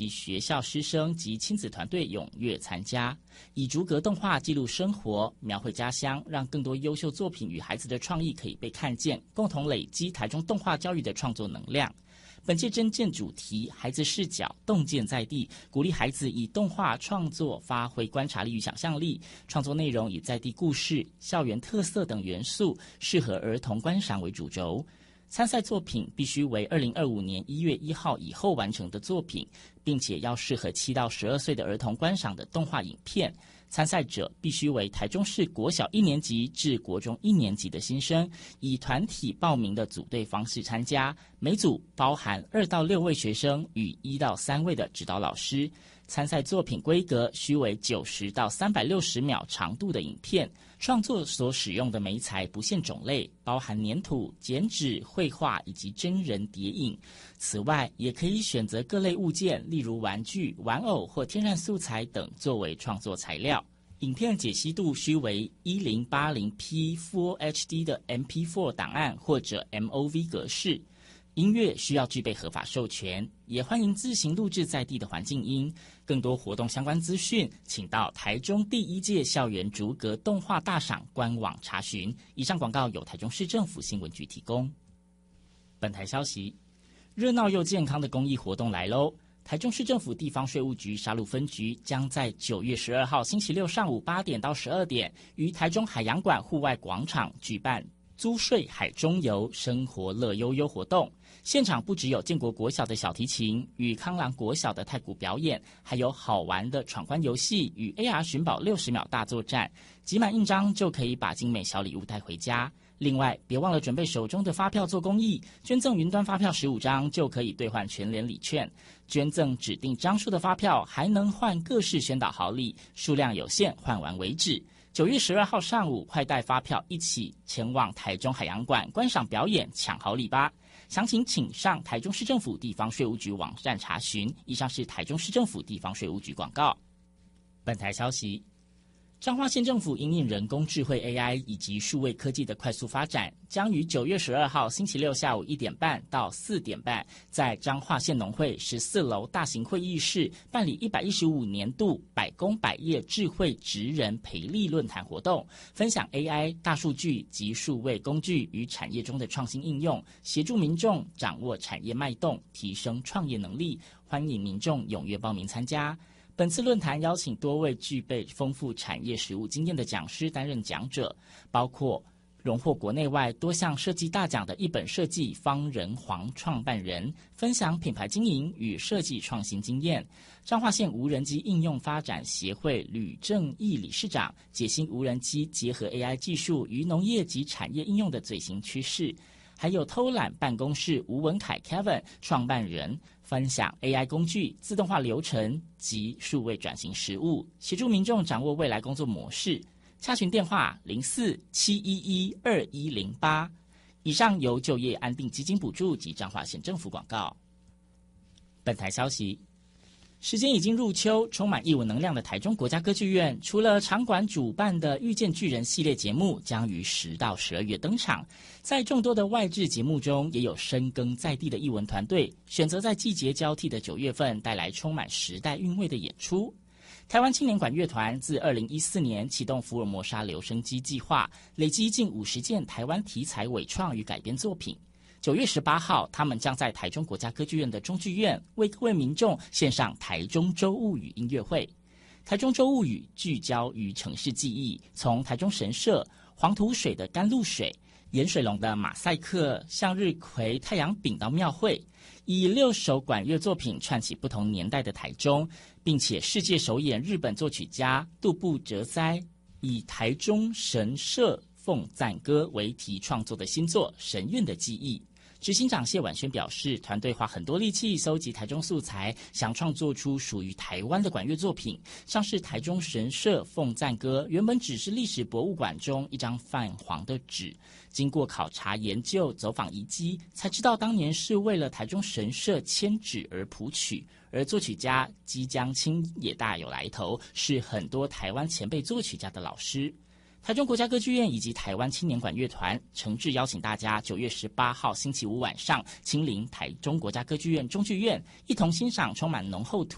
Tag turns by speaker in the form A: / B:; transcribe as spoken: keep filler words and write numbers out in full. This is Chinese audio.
A: 学校师生及亲子团队踊跃参加，以逐格动画记录生活，描绘家乡，让更多优秀作品与孩子的创意可以被看见，共同累积台中动画教育的创作能量。本届征件主题孩子视角，洞见在地，鼓励孩子以动画创作发挥观察力与想象力，创作内容以在地故事、校园特色等元素，适合儿童观赏为主轴。参赛作品必须为二零二五年一月一号以后完成的作品，并且要适合七到十二岁的儿童观赏的动画影片。参赛者必须为台中市国小一年级至国中一年级的新生，以团体报名的组队方式参加，每组包含二到六位学生与一到三位的指导老师。参赛作品规格需为九十到三百六十秒长度的影片，创作所使用的媒材不限种类，包含粘土、剪纸、绘画以及真人叠影。此外，也可以选择各类物件，例如玩具、玩偶或天然素材等作为创作材料。影片解析度需为 一零八零 P Full H D 的 M P 四 档案或者 M O V 格式。音乐需要具备合法授权，也欢迎自行录制在地的环境音。更多活动相关资讯，请到台中第一届校园逐格动画大赏官网查询。以上广告由台中市政府新闻局提供。本台消息，热闹又健康的公益活动来喽！台中市政府地方税务局沙鹿分局将在九月十二号星期六上午八点到十二点，于台中海洋馆户外广场举办租税海中游生活乐悠悠活动。现场不只有建国国小的小提琴与康郎国小的太鼓表演，还有好玩的闯关游戏与 A R 寻宝六十秒大作战，集满印章就可以把精美小礼物带回家。另外，别忘了准备手中的发票做公益，捐赠云端发票十五张就可以兑换全联礼券。捐赠指定张数的发票还能换各式宣导好礼，数量有限，换完为止。九月十二号上午，快带发票一起前往台中海洋馆观赏表演，抢好礼吧！详情请上台中市政府地方税务局网站查询。以上是台中市政府地方税务局广告。本台消息，彰化县政府因应人工智慧 A I 以及数位科技的快速发展，将于九月十二号星期六下午一点半到四点半，在彰化县农会十四楼大型会议室办理一百一十五年度百工百业智慧职人培力论坛活动，分享 A I、大数据及数位工具与产业中的创新应用，协助民众掌握产业脉动，提升创业能力。欢迎民众踊跃报名参加。本次论坛邀请多位具备丰富产业实务经验的讲师担任讲者，包括荣获国内外多项设计大奖的一本设计方仁煌创办人，分享品牌经营与设计创新经验；彰化县无人机应用发展协会吕正义理事长解析无人机结合 A I 技术与农业及产业应用的最新趋势。还有偷懒办公室吴文凯 Kevin 创办人分享 A I 工具、自动化流程及数位转型实务，协助民众掌握未来工作模式。洽询电话零四七一一二一零八。以上由就业安定基金补助及彰化县政府广告。本台消息，时间已经入秋，充满艺文能量的台中国家歌剧院，除了场馆主办的遇见巨人系列节目将于十到十二月登场，在众多的外制节目中，也有深耕在地的艺文团队选择在季节交替的九月份带来充满时代韵味的演出。台湾青年管乐团自二零一四年启动福尔摩沙留声机计划，累积近五十件台湾题材伪创与改编作品。九月十八号，他们将在台中国家歌剧院的中剧院为各位民众献上台中州物语音乐会。台中州物语聚焦于城市记忆，从台中神社、黄土水的甘露水、盐水龙的马赛克、向日葵、太阳饼到庙会，以六首管乐作品串起不同年代的台中，并且世界首演日本作曲家杜布哲哉以台中神社奉赞歌为题创作的新作《神韵的记忆》。执行长谢婉萱表示，团队花很多力气搜集台中素材，想创作出属于台湾的管乐作品。像是台中神社奉赞歌，原本只是历史博物馆中一张泛黄的纸，经过考察研究、走访遗迹，才知道当年是为了台中神社迁址而谱曲。而作曲家姬江青也大有来头，是很多台湾前辈作曲家的老师。台中国家歌剧院以及台湾青年管乐团诚挚邀请大家九月十八号星期五晚上亲临台中国家歌剧院中剧院，一同欣赏充满浓厚